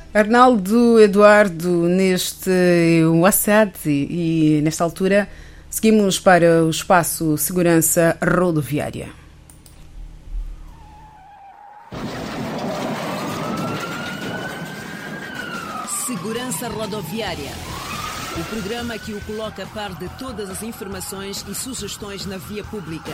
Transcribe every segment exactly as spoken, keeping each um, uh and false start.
Arnaldo Eduardo, neste WhatsApp e, e nesta altura seguimos para o espaço Segurança Rodoviária. Segurança Rodoviária. O programa que o coloca a par de todas as informações e sugestões na via pública.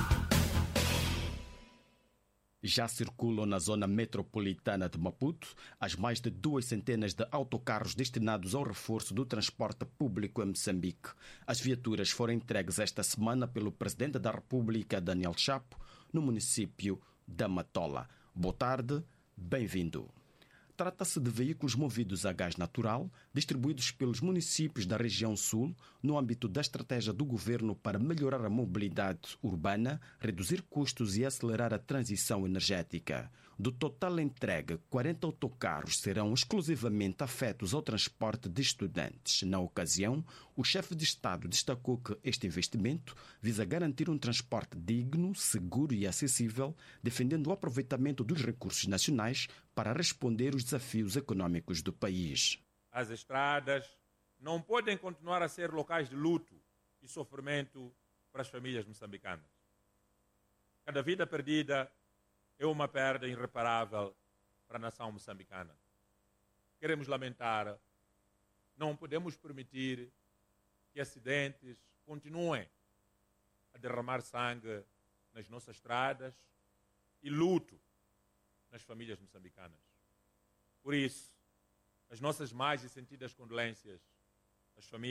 Já circulam na zona metropolitana de Maputo as mais de duas centenas de autocarros destinados ao reforço do transporte público em Moçambique. As viaturas foram entregues esta semana pelo Presidente da República, Daniel Chapo, no município da Matola. Boa tarde, bem-vindo. Trata-se de veículos movidos a gás natural, distribuídos pelos municípios da região sul, no âmbito da estratégia do governo para melhorar a mobilidade urbana, reduzir custos e acelerar a transição energética. Do total entregue, quarenta autocarros serão exclusivamente afetos ao transporte de estudantes. Na ocasião, o chefe de Estado destacou que este investimento visa garantir um transporte digno, seguro e acessível, defendendo o aproveitamento dos recursos nacionais para responder aos desafios econômicos do país. As estradas não podem continuar a ser locais de luto e sofrimento para as famílias moçambicanas. Cada vida perdida é uma perda irreparável para a nação moçambicana. Queremos lamentar, não podemos permitir que acidentes continuem a derramar sangue nas nossas estradas e luto nas famílias moçambicanas. Por isso, as nossas mais sentidas condolências às famílias